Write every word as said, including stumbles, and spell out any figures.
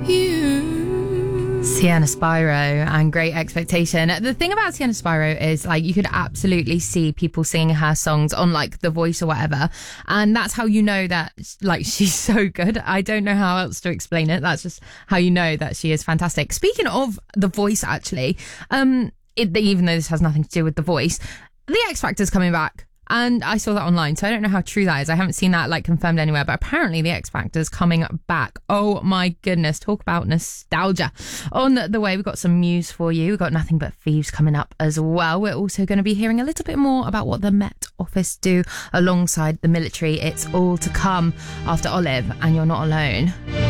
Sienna Spyro and Great Expectation. The thing about Sienna Spyro is, like, you could absolutely see people singing her songs on, like, The Voice or whatever, and that's how you know that, like, she's so good. I don't know how else to explain it. That's just how you know that she is fantastic. Speaking of The Voice, actually, um, it, even though this has nothing to do with The Voice, The X Factor's coming back. And I saw that online, so I don't know how true that is. I haven't seen that, like, confirmed anywhere, but apparently the X Factor's coming back. Oh my goodness, talk about nostalgia. On the way, we've got some news for you. We've got Nothing But Thieves coming up as well. We're also going to be hearing a little bit more about what the Met Office do alongside the military. It's all to come after Olive and You're Not Alone.